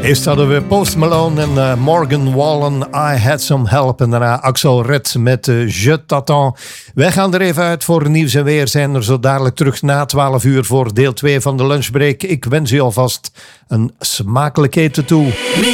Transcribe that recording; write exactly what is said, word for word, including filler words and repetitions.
Eerst hadden we Post Malone en uh, Morgan Wallen, I Had Some Help. En daarna Axel Red met uh, Je T'attends. Wij gaan er even uit voor nieuws en weer. Zijn er zo dadelijk terug na twaalf uur voor deel twee van de lunchbreak. Ik wens u alvast een smakelijk eten toe.